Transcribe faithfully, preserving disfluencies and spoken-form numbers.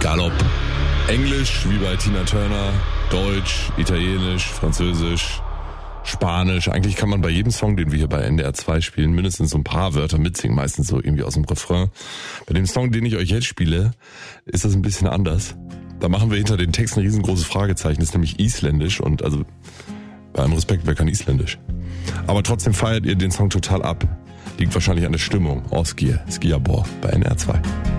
Egal ob Englisch, wie bei Tina Turner, Deutsch, Italienisch, Französisch, Spanisch. Eigentlich kann man bei jedem Song, den wir hier bei N D R zwei spielen, mindestens so ein paar Wörter mitsingen, meistens so irgendwie aus dem Refrain. Bei dem Song, den ich euch jetzt spiele, ist das ein bisschen anders. Da machen wir hinter den Texten ein riesengroßes Fragezeichen, das ist nämlich Isländisch und also bei allem Respekt, wer kann Isländisch? Aber trotzdem feiert ihr den Song total ab. Liegt wahrscheinlich an der Stimmung. Osgir, Skiabor bei N D R zwei.